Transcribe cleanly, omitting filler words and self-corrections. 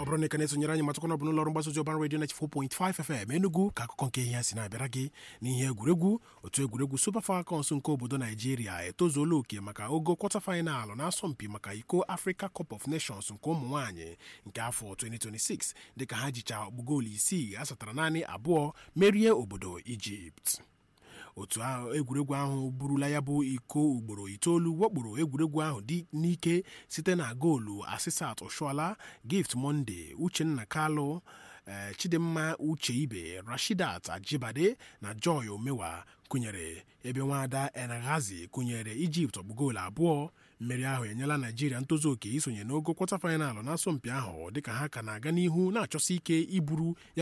bụrụ na ị ka na-esonyere anyị matụkọ na ọ bụ n'ụlọ ọrụ mgbasa ozi Urban Radio 94.5 FM Enugu ka akụkọ nke ihe ya si na-abịara gị n'ihe egwuregwu. Otu egwuregwu Super Falcons nke obodo Naijiria etozuola oke maka ogo kwọta faịnalụ n'asọmpi maka iko Africa Cup of Nations nke ụmụ nwaanyị nke afọ 2026 dịka ha jicha ọgbụgoolu 6 asatara naanị 2 merie obodo Egypt. Otu egwuregwu ahụ burula ya bụ iko ugboro 9 wakporo egwuregwu ahụ dị n'ike site na goolu Asisat Oshoala, Gift Monday, Uchenna Kalu, Chidimma Ucheibe, Rashidat Ajibade na Joy Omewa kụnyere, ebe Nwada Enaghazi kụnyere Egypt ọgbụgoolu 2. Mmeri ahụ enyela Naịjirịa ntozu oke isonye n'ogo kwọta faịnalụ n'asọmpi ahụ dịka ha ka na-aga n'ihu na-achọsi ike iburu ya